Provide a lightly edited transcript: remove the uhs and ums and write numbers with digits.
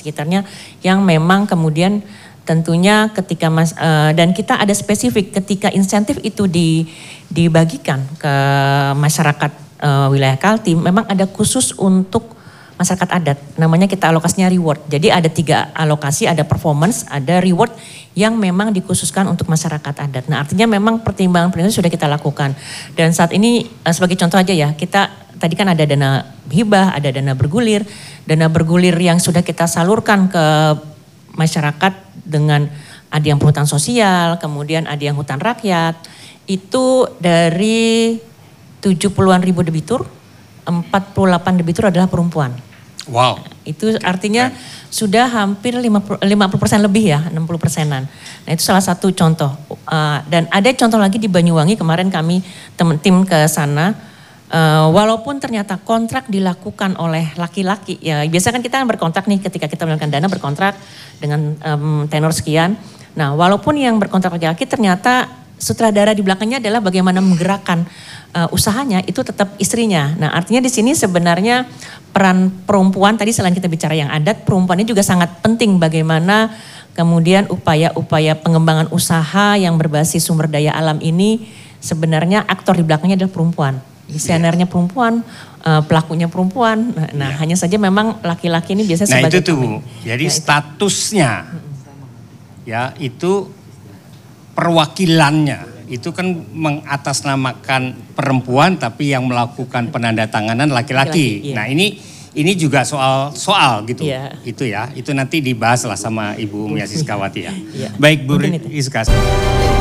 sekitarnya yang memang kemudian tentunya ketika dan kita ada spesifik ketika insentif itu dibagikan ke masyarakat wilayah Kaltim, memang ada khusus untuk masyarakat adat, namanya kita alokasinya reward. Jadi ada 3 alokasi, ada performance, ada reward yang memang dikhususkan untuk masyarakat adat. Nah artinya memang pertimbangan sudah kita lakukan. Dan saat ini sebagai contoh aja ya, kita tadi kan ada dana hibah, ada dana bergulir yang sudah kita salurkan ke masyarakat dengan ada yang perhutanan sosial, kemudian ada yang hutan rakyat, itu dari 70-an ribu debitur, 48 debitur adalah perempuan. Wow. Itu artinya sudah hampir 50% lebih ya, 60%-an. Nah itu salah satu contoh. Dan ada contoh lagi di Banyuwangi, kemarin kami tim ke sana. Walaupun ternyata kontrak dilakukan oleh laki-laki, ya biasa kan kita berkontrak nih ketika kita melakukan dana berkontrak dengan tenor sekian. Nah walaupun yang berkontrak laki-laki ternyata sutradara di belakangnya adalah bagaimana menggerakkan usahanya itu tetap istrinya. Nah artinya di sini sebenarnya peran perempuan tadi selain kita bicara yang adat, perempuan ini juga sangat penting bagaimana kemudian upaya-upaya pengembangan usaha yang berbasis sumber daya alam ini sebenarnya aktor di belakangnya adalah perempuan. Desainer-nya perempuan, pelakunya perempuan. Nah hanya saja memang laki-laki ini biasanya sebagai itu tuh, jadi statusnya ya itu perwakilannya. Itu kan mengatasnamakan perempuan tapi yang melakukan penandatanganan laki-laki. Nah ini juga soal gitu. Itu ya, itu nanti dibahas lah sama Ibu Mia Siskawati ya. Baik Bu Rizka.